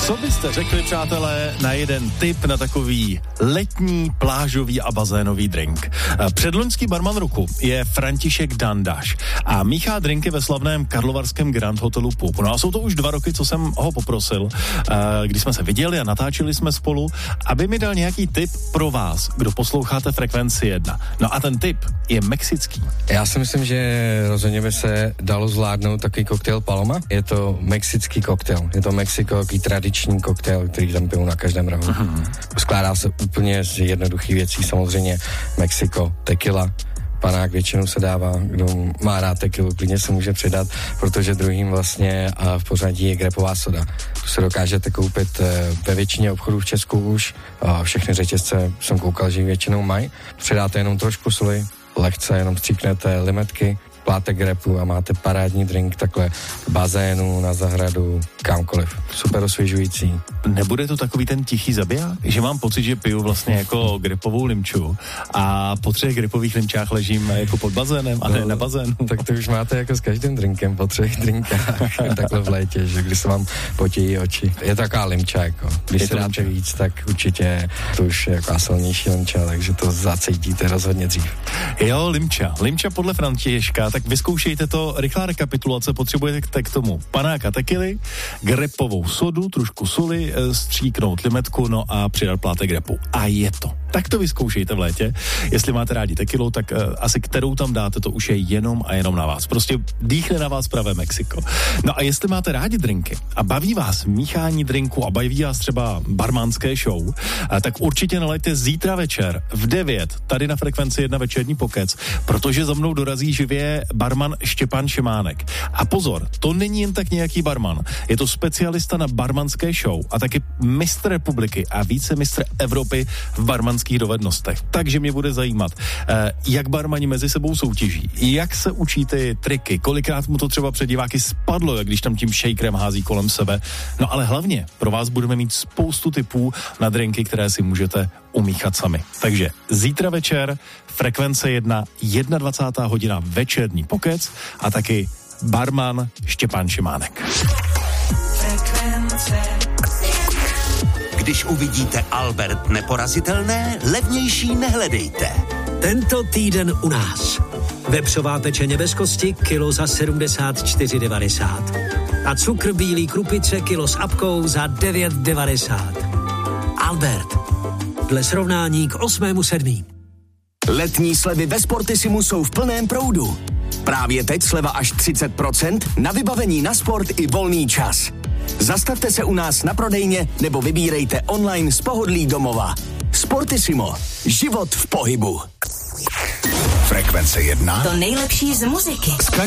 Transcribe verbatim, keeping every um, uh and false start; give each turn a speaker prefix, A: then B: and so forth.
A: Co byste řekli, přátelé, na jeden tip na takový letní plážový a bazénový drink? Předloňský barman roku je František Dandáš a míchá drinky ve slavném karlovarském Grand Hotelu Pup. No a jsou to už dva roky, co jsem ho poprosil, když jsme se viděli a natáčeli jsme spolu, aby mi dal nějaký tip pro vás, kdo posloucháte Frekvenci jedna. No a ten tip je mexický.
B: Já si myslím, že rozhodně by se dalo zvládnout takový koktejl Paloma. Je to mexický koktejl. Je to Mexiko, takový tradiční koktejl, který tam pijou na každém rohu. Mm-hmm. Skládá se úplně z jednoduchých věcí, samozřejmě Mexiko, tequila, panák většinou se dává, kdo má rád tequilu, klidně se může přidat, protože druhým vlastně a v pořadí je grepová soda. Tu se dokážete koupit ve většině obchodů v Česku už, a všechny řetězce jsem koukal, že ji většinou mají. Přidáte jenom trošku soli, lehce jenom stříknete limetky, plátek grepu a máte parádní drink takhle v bazénu, na zahradu, kamkoliv. Super osvěžující.
A: Nebude to takový ten tichý zabiják? Že mám pocit, že piju vlastně jako grepovou limču a po třech grepových limčách ležím jako pod bazénem a no, ne na bazénu.
B: Tak to už máte jako s každým drinkem po třech drinkách takhle v létě, že když se vám potějí oči. Je taková limča jako. Když je se dáte víc, tak určitě to už je jako silnější limča, takže to zacítíte rozhodně dřív.
A: Jo, limča. Limča podle Františka, tak vyzkoušejte to. Rychlá rekapitulace, potřebujete k tomu panáka tequily, grepovou sodu, trošku soli, stříknout limetku, no a přidat plátek grepu. A je to. Tak to vyzkoušejte v létě. Jestli máte rádi tequilu, tak uh, asi kterou tam dáte, to už je jenom a jenom na vás. Prostě dýchne na vás pravé Mexiko. No a jestli máte rádi drinky a baví vás míchání drinku a baví vás třeba barmanské show, uh, tak určitě nalaďte zítra večer v devět tady na Frekvenci jedna večerní pokec, protože za mnou dorazí živě barman Štěpán Šimánek. A pozor, to není jen tak nějaký barman. Je to specialista na barmanské show a taky mistr republiky a více mistr Evropy v barmanské dovednostech. Takže mě bude zajímat, eh, jak barmani mezi sebou soutěží, jak se učí ty triky, kolikrát mu to třeba před diváky spadlo, jak když tam tím shakerem hází kolem sebe. No ale hlavně pro vás budeme mít spoustu tipů na drinky, které si můžete umíchat sami. Takže zítra večer Frekvence jedna, dvacátá jedna hodina večerní pokec a taky barman Štěpán Šimánek.
C: Frekvence. Když uvidíte Albert neporazitelné, levnější nehledejte.
D: Tento týden u nás. Vepřová pečeně bez kosti, kilo za sedmdesát čtyři devadesát. A cukr bílý krupice, kilo s apkou za devět devadesát. Albert. Dle srovnání k osmému sedmý.
E: Letní slevy ve Sportisimu jsou v plném proudu. Právě teď sleva až třicet procent na vybavení na sport i volný čas. Zastavte se u nás na prodejně nebo vybírejte online z pohodlí domova. Sportissimo. Život v pohybu.
C: Frekvence jedna.
F: To nejlepší z muziky.